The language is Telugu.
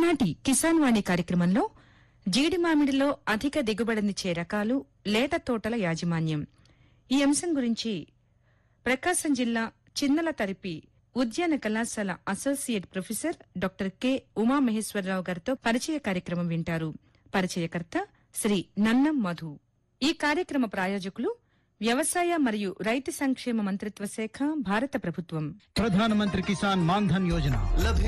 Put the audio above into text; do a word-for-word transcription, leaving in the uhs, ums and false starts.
ఈనాటి కిసాన్ వాణి కార్యక్రమంలో జీడి మామిడిలో అధిక దిగుబడినిచ్చే రకాలు, లేత తోటల యాజమాన్యం ఈ అంశం గురించి ప్రకాశం జిల్లా చిన్నల తరిపి ఉద్యాన కళాశాల associate professor doctor K Umamaheswararao గారితో పరిచయ కార్యక్రమం వింటారు. పరిచయకర్త శ్రీ నన్నం మధు. ఈ కార్యక్రమ ప్రాయోజకులు వ్యవసాయ మరియు రైతు సంక్షేమ మంత్రిత్వ శాఖ, భారత ప్రభుత్వం. ప్రధానమంత్రి కిసాన్ మాన్ ధన్ యోజన.